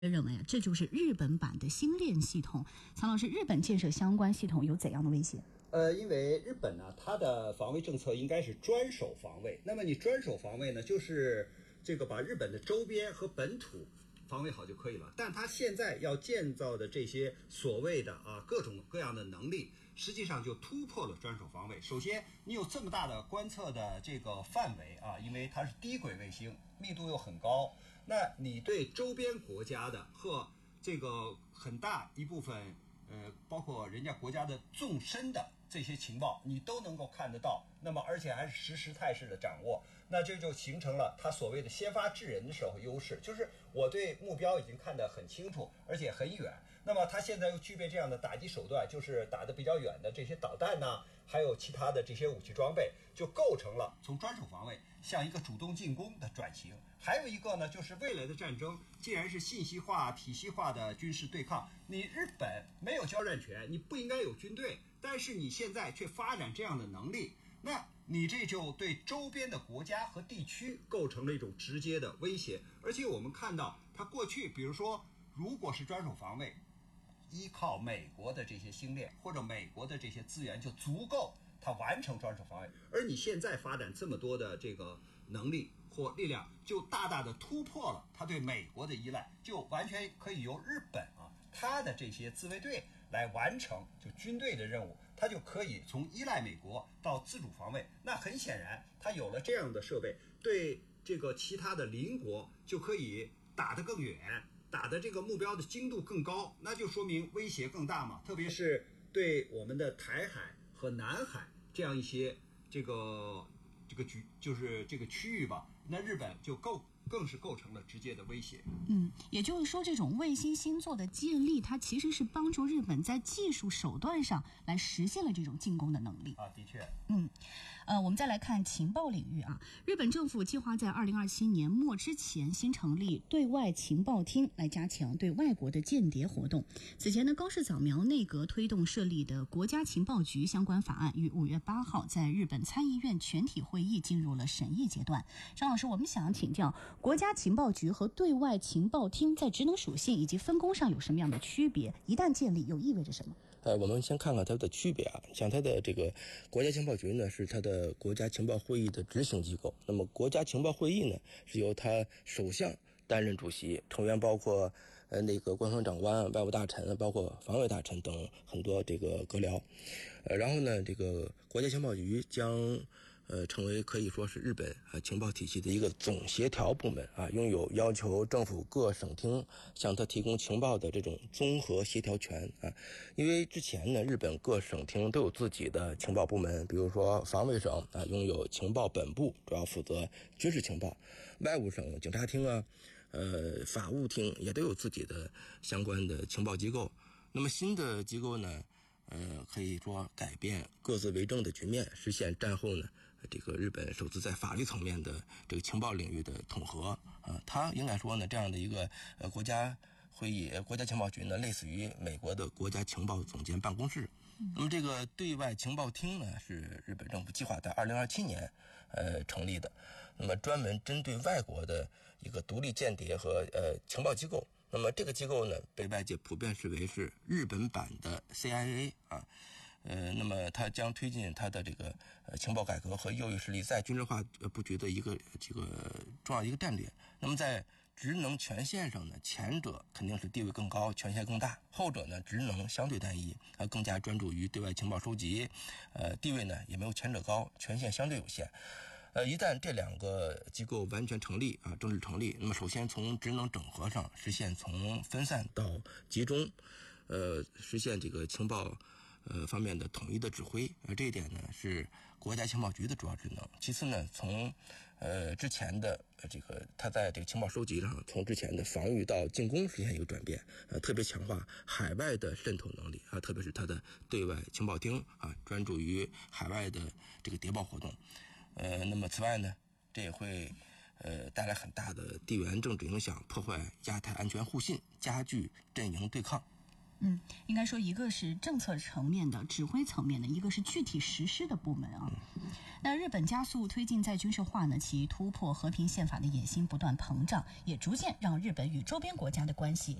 认为啊，这就是日本版的星链系统。曹老师，日本建设相关系统有怎样的威胁？ 因为日本呢，它的防卫政策应该是专守防卫。那么你专守防卫呢，就是这个把日本的周边和本土防卫好就可以了。但它现在要建造的这些所谓的各种各样的能力，实际上就突破了专守防卫。首先，你有这么大的观测的这个范围啊，因为它是低轨卫星，密度又很高。那你对周边国家的和这个很大一部分包括人家国家的纵深的这些情报你都能够看得到，那么而且还是实时态势的掌握，那这就形成了他所谓的先发制人的时候优势，就是我对目标已经看得很清楚而且很远，那么他现在又具备这样的打击手段，就是打得比较远的这些导弹呢，还有其他的这些武器装备，就构成了从专守防卫向一个主动进攻的转型。还有一个呢，就是未来的战争既然是信息化体系化的军事对抗，你日本没有交战权，你不应该有军队，但是你现在却发展这样的能力，那你这就对周边的国家和地区构成了一种直接的威胁。而且我们看到它过去比如说如果是专守防卫，依靠美国的这些星链或者美国的这些资源就足够它完成专守防卫，而你现在发展这么多的这个能力或力量，就大大的突破了它对美国的依赖，就完全可以由日本它的这些自卫队来完成就军队的任务，它就可以从依赖美国到自主防卫。那很显然它有了这样的设备，对这个其他的邻国就可以打得更远，打的这个目标的精度更高，那就说明威胁更大嘛。特别是对我们的台海和南海这样一些就是这个区域吧，那日本就更是构成了直接的威胁。 也就是说，这种卫星星座的建立，它其实是帮助日本在技术手段上来实现了这种进攻的能力啊，的确。 我们再来看情报领域啊，日本政府计划在2027年末之前新成立对外情报厅，来加强对外国的间谍活动。此前呢，高市早苗内阁推动设立的国家情报局相关法案于5月8号在日本参议院全体会议进入了审议阶段。张老师，我们想请教，国家情报局和对外情报厅在职能属性以及分工上有什么样的区别？一旦建立又意味着什么？ 我们先看看它的区别啊。像它的这个国家情报局呢，是它的国家情报会议的执行机构。那么国家情报会议呢，是由它首相担任主席，成员包括那个官方长官、外务大臣，包括防卫大臣等很多这个阁僚。然后呢，这个国家情报局将成为可以说是日本情报体系的一个总协调部门啊，拥有要求政府各省厅向它提供情报的这种综合协调权啊。因为之前呢，日本各省厅都有自己的情报部门，比如说防卫省啊，拥有情报本部，主要负责军事情报；外务省警察厅啊，法务厅也都有自己的相关的情报机构。那么新的机构呢，可以说改变各自为政的局面，实现战后呢这个日本首次在法律层面的这个情报领域的统合啊。它应该说呢，这样的一个国家会议、国家情报局呢，类似于美国的国家情报总监办公室。那么这个对外情报厅呢，是日本政府计划在2027年成立的，那么专门针对外国的一个独立间谍和情报机构。那么这个机构呢，被外界普遍视为是日本版的 CIA 啊。那么它将推进它的这个情报改革和右翼势力再军事化布局的一个这个重要的一个战略。那么在职能权限上呢，前者肯定是地位更高，权限更大；后者呢，职能相对单一，更加专注于对外情报收集，地位呢也没有前者高，权限相对有限。一旦这两个机构完全成立啊，正式成立，那么首先从职能整合上实现从分散到集中，实现这个情报方面的统一的指挥，这一点呢是国家情报局的主要职能。其次呢，从之前的这个它在这个情报收集上，从之前的防御到进攻实现一个转变，特别强化海外的渗透能力啊，特别是它的对外情报厅啊，专注于海外的这个谍报活动。那么此外呢，这也会带来很大的地缘政治影响，破坏亚太安全互信，加剧阵营对抗。 应该说一个是政策层面的、指挥层面的，一个是具体实施的部门啊。那日本加速推进再军事化呢，其突破和平宪法的野心不断膨胀，也逐渐让日本与周边国家的关系